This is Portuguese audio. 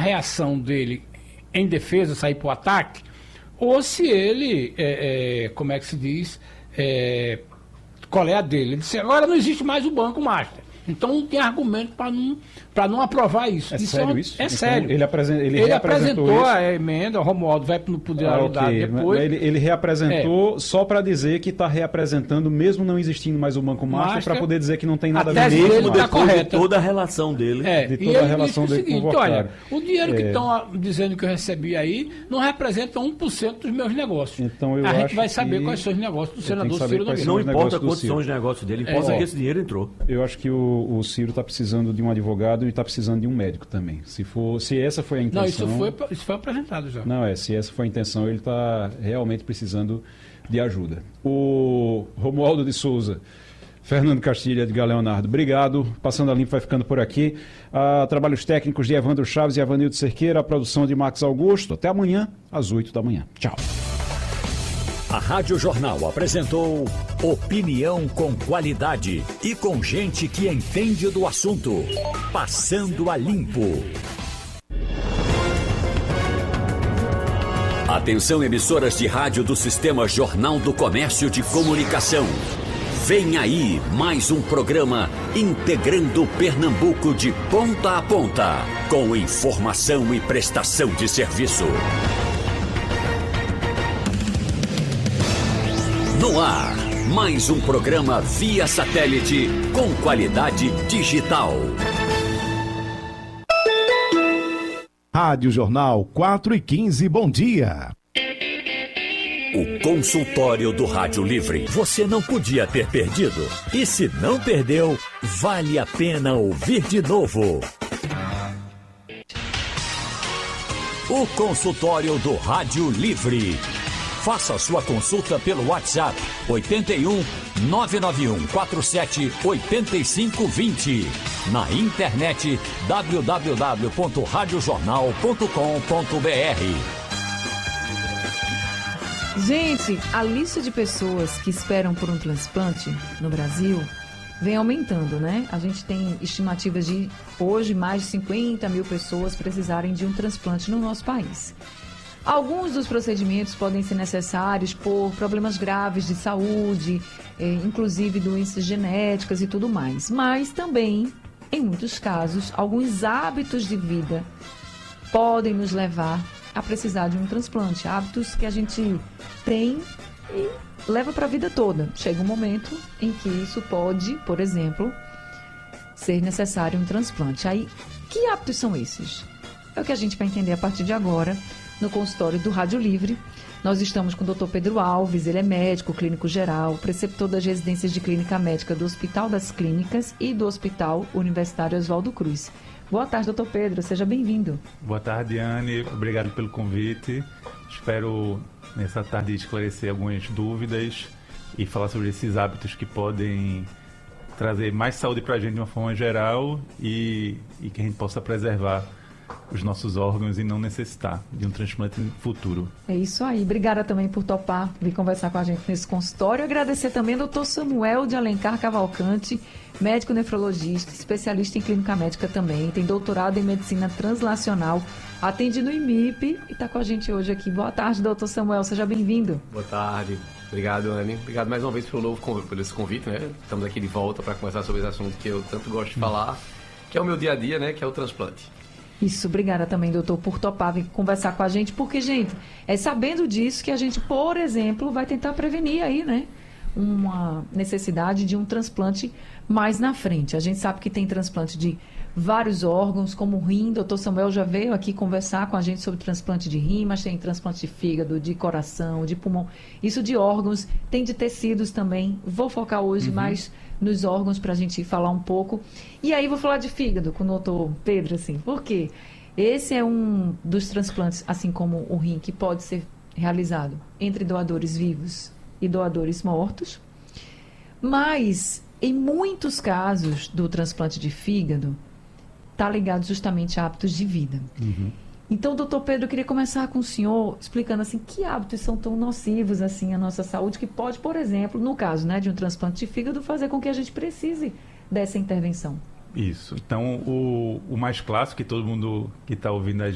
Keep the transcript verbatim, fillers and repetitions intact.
reação dele em defesa, sair para o ataque, ou se ele, é, é, como é que se diz, é, qual é a dele. Ele disse, agora não existe mais o Banco Master. Então não tem argumento para não, para não aprovar isso. É isso sério é, isso? É então, sério. Ele, apresen ele, ele apresentou isso? a emenda, o Romualdo vai não poder ah, ajudar okay. depois. Ele, ele reapresentou é. só para dizer que está reapresentando, mesmo não existindo mais o Banco Master, para poder dizer que não tem nada a ver mesmo com tá depois de toda a relação dele. É. De toda e a ele relação disse dele o seguinte, com o olha, o dinheiro é. que estão dizendo que eu recebi aí não representa um por cento dos meus negócios. Então, eu a acho gente vai saber que... quais são os negócios do senador Ciro Nogueira. Não importa quantos são os negócios dele, importa é. que esse dinheiro entrou. Eu acho que o, o Ciro está precisando de um advogado e está precisando de um médico também. Se, for, se essa foi a intenção... Não, isso foi, isso foi apresentado já. Não, é, se essa foi a intenção, ele está realmente precisando de ajuda. O Romualdo de Souza, Fernando Castilho, Edgar Leonardo, obrigado. Passando a Limpo vai ficando por aqui. Ah, trabalhos técnicos de Evandro Chaves e Avanildo Cerqueira, a produção de Max Augusto. Até amanhã, às oito da manhã. Tchau. A Rádio Jornal apresentou opinião com qualidade e com gente que entende do assunto. Passando a Limpo. Atenção, emissoras de rádio do Sistema Jornal do Comércio de Comunicação. Vem aí mais um programa integrando Pernambuco de ponta a ponta, com informação e prestação de serviço. No ar, mais um programa via satélite com qualidade digital. Rádio Jornal quatro e quinze, bom dia. O consultório do Rádio Livre. Você não podia ter perdido. E se não perdeu, vale a pena ouvir de novo. O consultório do Rádio Livre. Faça sua consulta pelo WhatsApp oito um nove nove um quatro sete oito cinco dois zero. Na internet w w w ponto rádio jornal ponto com ponto b r. Gente, a lista de pessoas que esperam por um transplante no Brasil vem aumentando, né? A gente tem estimativas de hoje mais de cinquenta mil pessoas precisarem de um transplante no nosso país. Alguns dos procedimentos podem ser necessários por problemas graves de saúde, eh, inclusive doenças genéticas e tudo mais. Mas também, em muitos casos, alguns hábitos de vida podem nos levar a precisar de um transplante. Hábitos que a gente tem e leva para a vida toda. Chega um momento em que isso pode, por exemplo, ser necessário um transplante. Aí, que hábitos são esses? É o que a gente vai entender a partir de agora no consultório do Rádio Livre. Nós estamos com o doutor Pedro Alves, ele é médico clínico geral, preceptor das residências de clínica médica do Hospital das Clínicas e do Hospital Universitário Oswaldo Cruz. Boa tarde, doutor Pedro, seja bem-vindo. Boa tarde, Anne, obrigado pelo convite. Espero, nessa tarde, esclarecer algumas dúvidas e falar sobre esses hábitos que podem trazer mais saúde para a gente de uma forma geral e, e que a gente possa preservar os nossos órgãos e não necessitar de um transplante futuro. É isso aí. Obrigada também por topar vir conversar com a gente nesse consultório. Agradecer também ao doutor Samuel de Alencar Cavalcante, médico nefrologista, especialista em clínica médica também, tem doutorado em medicina translacional, atende no I M I P e está com a gente hoje aqui. Boa tarde, doutor Samuel, seja bem-vindo. Boa tarde. Obrigado, Anne. Obrigado mais uma vez pelo novo convite, por esse convite, né? Estamos aqui de volta para conversar sobre esse assunto que eu tanto gosto de falar, que é o meu dia a dia, né? Que é o transplante. Isso, obrigada também, doutor, por topar vir conversar com a gente, porque, gente, é sabendo disso que a gente, por exemplo, vai tentar prevenir aí, né, uma necessidade de um transplante mais na frente. A gente sabe que tem transplante de vários órgãos, como o rim. Doutor Samuel já veio aqui conversar com a gente sobre transplante de rim, mas tem transplante de fígado, de coração, de pulmão. Isso de órgãos, tem de tecidos também. Vou focar hoje uhum. mais nos órgãos para a gente falar um pouco. E aí vou falar de fígado com o doutor Pedro, assim, por quê? Esse é um dos transplantes, assim como o rim, que pode ser realizado entre doadores vivos e doadores mortos. Mas, em muitos casos do transplante de fígado, está ligado justamente a hábitos de vida. Uhum. Então, doutor Pedro, eu queria começar com o senhor explicando assim, que hábitos são tão nocivos assim à nossa saúde, que pode, por exemplo, no caso, né, de um transplante de fígado, fazer com que a gente precise dessa intervenção. Isso. Então, o, o mais clássico que todo mundo que está ouvindo a